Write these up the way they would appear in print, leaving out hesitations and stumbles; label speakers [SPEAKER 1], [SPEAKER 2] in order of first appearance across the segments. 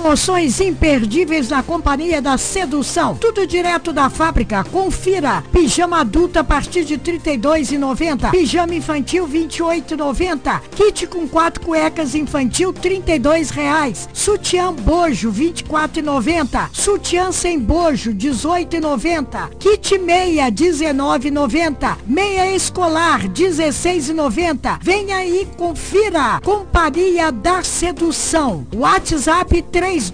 [SPEAKER 1] Promoções imperdíveis na Companhia da Sedução. Tudo direto da fábrica. Confira. Pijama adulto a partir de R$ 32,90. Pijama infantil R$ 28,90. Kit com 4 cuecas infantil R$ 32,00. Sutiã bojo R$ 24,90. Sutiã sem bojo R$ 18,90. Kit meia R$ 19,90. Meia escolar R$ 16,90. Venha aí, confira. Companhia da Sedução. WhatsApp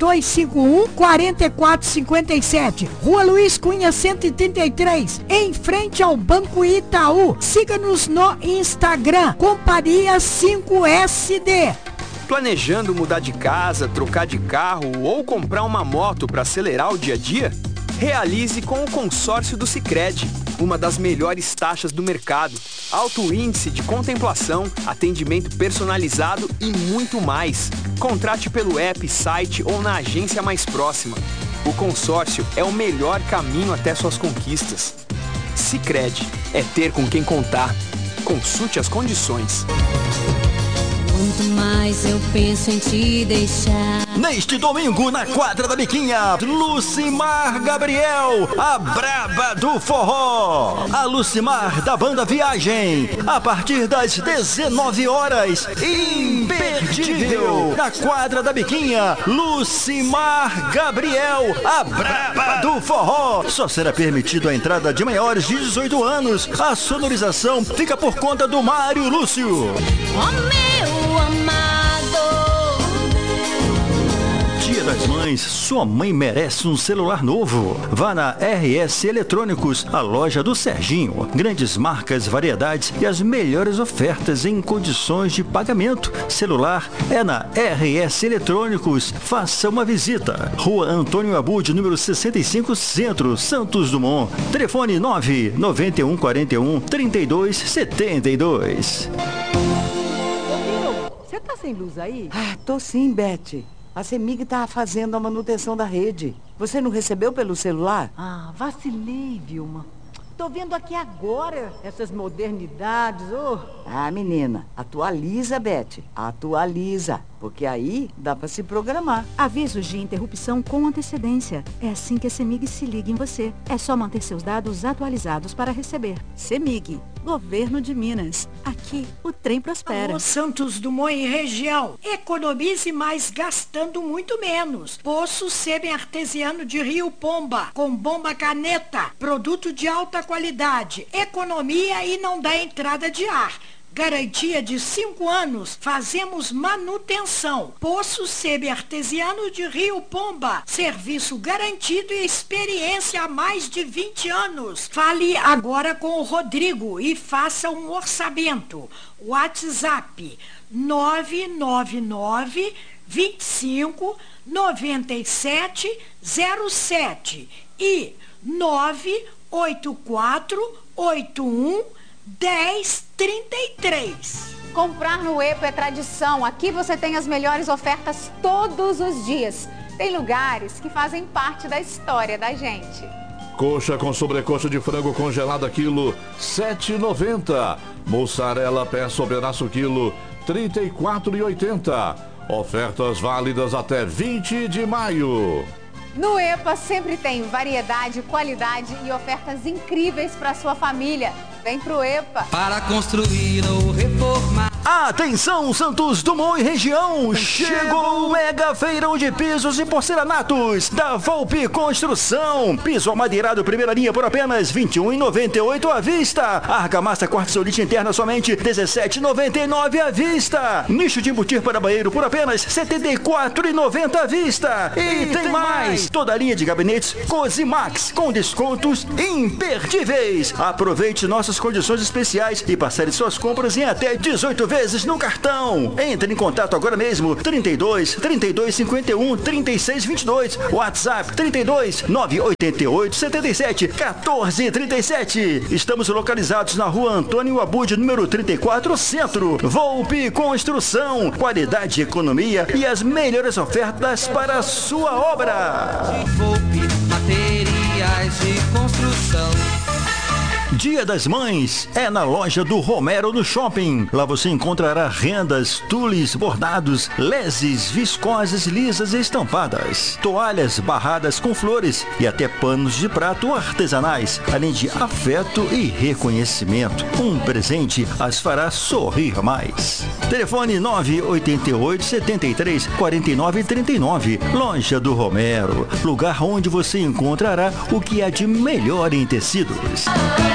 [SPEAKER 1] 3251-4457. Rua Luiz Cunha 133, em frente ao Banco Itaú. Siga-nos no Instagram, Companhia 5SD.
[SPEAKER 2] Planejando mudar de casa, trocar de carro ou comprar uma moto para acelerar o dia a dia? Realize com o consórcio do Sicredi, uma das melhores taxas do mercado, alto índice de contemplação, atendimento personalizado e muito mais. Contrate pelo app, site ou na agência mais próxima. O consórcio é o melhor caminho até suas conquistas. Sicredi, é ter com quem contar. Consulte as condições.
[SPEAKER 3] Quanto mais eu penso em te deixar.
[SPEAKER 4] Neste domingo, na quadra da Biquinha, Lucimar Gabriel, a braba do forró. A Lucimar da banda Viagem, a partir das 19 horas, imperdível. Na quadra da Biquinha, Lucimar Gabriel, a braba do forró. Só será permitido a entrada de maiores de 18 anos. A sonorização fica por conta do Mário Lúcio.
[SPEAKER 3] Oh, meu amado.
[SPEAKER 4] Dia das Mães, sua mãe merece um celular novo. Vá na RS Eletrônicos, a loja do Serginho. Grandes marcas, variedades e as melhores ofertas em condições de pagamento. Celular é na RS Eletrônicos. Faça uma visita. Rua Antônio Abud, número 65, Centro, Santos Dumont. Telefone 99141-3272.
[SPEAKER 5] Você tá sem luz aí? Ah, tô sim, Beth. A CEMIG tá fazendo a manutenção da rede. Você não recebeu pelo celular? Ah, vacilei, Vilma. Tô vendo aqui agora essas modernidades, oh. Ah, menina, atualiza, Beth. Atualiza. Porque aí dá pra se programar.
[SPEAKER 6] Avisos de interrupção com antecedência. É assim que a CEMIG se liga em você. É só manter seus dados atualizados para receber. CEMIG, Governo de Minas. Aqui o trem prospera.
[SPEAKER 1] Alô, Santos Dumont e região. Economize mais gastando muito menos. Poço semi-artesiano de Rio Pomba, com bomba caneta. Produto de alta qualidade. Economia e não dá entrada de ar. Garantia de 5 anos, fazemos manutenção. Poço semi-artesiano de Rio Pomba. Serviço garantido e experiência há mais de 20 anos. Fale agora com o Rodrigo e faça um orçamento. WhatsApp 999 25 97 07 e 984 81 1033.
[SPEAKER 7] Comprar no EPA é tradição. Aqui você tem as melhores ofertas todos os dias. Tem lugares que fazem parte da história da gente.
[SPEAKER 8] Coxa com sobrecoxa de frango congelada quilo, R$ 7,90. Mussarela peça ou pedaço quilo, R$ 34,80. Ofertas válidas até 20 de maio.
[SPEAKER 7] No EPA sempre tem variedade, qualidade e ofertas incríveis para sua família. Vem pro EPA.
[SPEAKER 9] Para construir ou reformar.
[SPEAKER 4] Atenção, Santos Dumont e região! Chegou o mega feirão de pisos e porcelanatos da Volpe Construção. Piso amadeirado primeira linha por apenas R$ 21,98 à vista. Argamassa quartzolite interna somente R$ 17,99 à vista. Nicho de embutir para banheiro por apenas R$ 74,90 à vista. E tem mais! Toda a linha de gabinetes Cosimax com descontos imperdíveis. Aproveite nossas condições especiais e parcele suas compras em até 18 vezes no cartão. Entre em contato agora mesmo. 32 32 51 36 22. WhatsApp 32 988 77 14 37. Estamos localizados na Rua Antônio Abud, número 34, Centro. Volpe Construção, qualidade, economia e as melhores ofertas para a sua obra.
[SPEAKER 9] Volpe Materiais de Construção.
[SPEAKER 4] Dia das Mães é na loja do Romero no shopping. Lá você encontrará rendas, tules, bordados, leses, viscosas, lisas e estampadas, toalhas barradas com flores e até panos de prato artesanais, além de afeto e reconhecimento. Um presente as fará sorrir mais. Telefone 988 73 49 39. Loja do Romero, lugar onde você encontrará o que há de melhor em tecidos.